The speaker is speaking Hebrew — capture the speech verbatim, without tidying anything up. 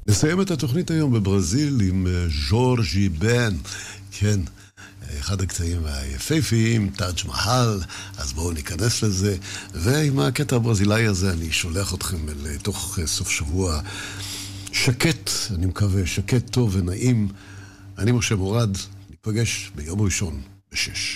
נסיים את התוכנית היום בברזיל עם ז'ורג'י בן, כן, אחד הקטעים היפהפיים, טאג' מהל, אז בואו ניכנס לזה, ועם הקטע הברזילאי הזה אני שולח אתכם לתוך סוף שבוע שקט, אני מקווה, שקט טוב ונעים. אני משה מורד, ניפגש ביום ראשון בשש.